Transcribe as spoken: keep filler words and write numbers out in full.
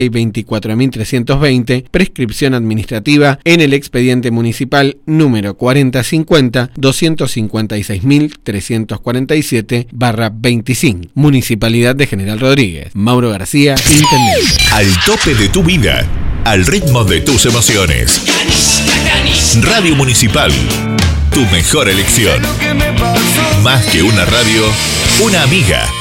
veinticuatro mil trescientos veinte, prescripción administrativa en el expediente municipal número cuarenta cincuenta doscientos cincuenta y seis mil trescientos cuarenta y siete barra veinticinco, Municipalidad de General Rodríguez. Mauro García, Intendente. Al tope de tu vida, al ritmo de tus emociones. Radio Municipal, tu mejor elección. Más que una radio, una amiga.